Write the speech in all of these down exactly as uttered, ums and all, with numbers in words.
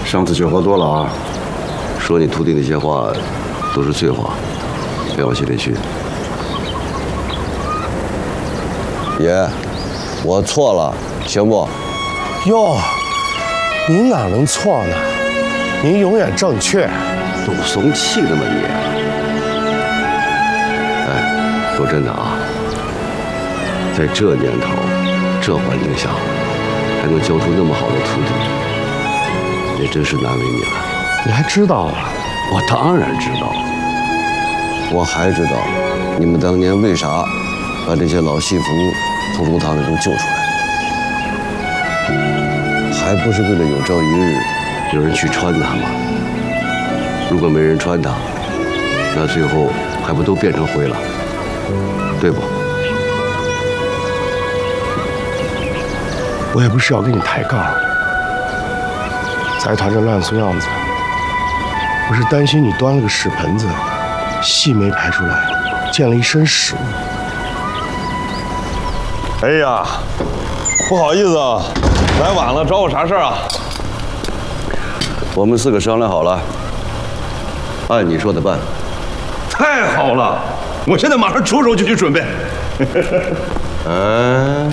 上次酒喝多了啊，说你徒弟那些话都是醉话，别往心里去。爷，我错了，行不？ 哟，您哪能错呢？您永远正确。 都怂气了吗你？哎，说真的啊，在这年头，这环境下，还能教出那么好的徒弟，也真是难为你了。 你还知道啊？ 我当然知道。我还知道，你们当年为啥把这些老戏服从龙堂里头救出来，还不是为了有朝一日有人去穿它吗？如果没人穿它，那最后还不都变成灰了，对不？ 我也不是要跟你抬杠，财团这乱俗样子，我是担心你端了个屎盆子，戏没排出来，溅了一身屎。 哎呀，不好意思啊，来晚了，找我啥事儿啊？ 我们四个商量好了，按你说的办。 太好了，我现在马上出手就去准备。 嗯，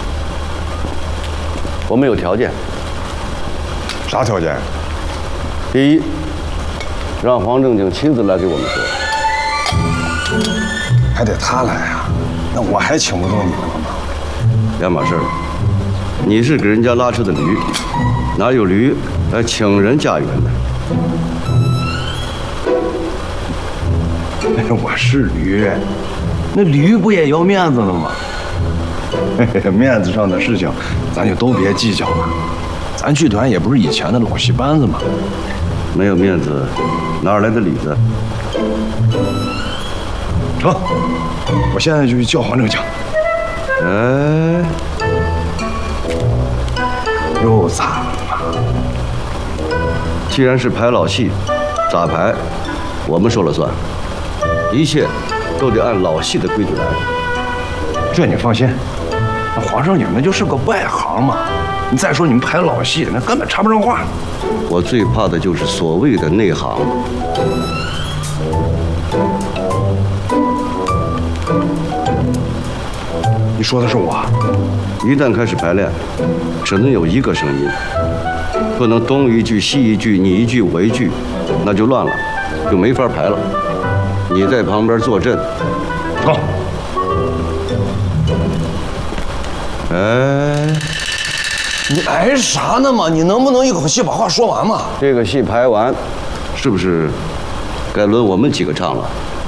我们有条件。 啥条件？ 第一，让黄正经亲自来给我们说。 还得他来啊？那我还请不动你们了吗？ 两码事儿。你是给人家拉车的驴，哪有驴来请人驾驭的？ 我是驴，那驴不也要面子的吗？面子上的事情，咱就都别计较了。咱剧团也不是以前的老戏班子嘛。 没有面子，哪来的里子？ 成，我现在就去叫黄正经。 哎， 又咋了？ 既然是排老戏，咋排，我们说了算，一切都得按老戏的规矩来。 这你放心，那黄正经那就是个外行嘛。你再说你们排老戏，那根本插不上话。 我最怕的就是所谓的内行。 你说的是我？ 一旦开始排练，只能有一个声音，不能东一句西一句，你一句我一句，那就乱了，就没法排了。你在旁边坐镇。 好。 哎， 你挨啥呢嘛？你能不能一口气把话说完嘛？ 这个戏排完，是不是该轮我们几个唱了？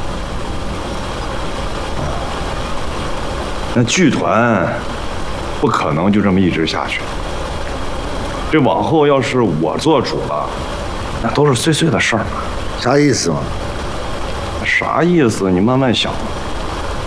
那剧团不可能就这么一直下去。这往后要是我做主了，那都是碎碎的事儿嘛。 啥意思嘛？ 啥意思？你慢慢想。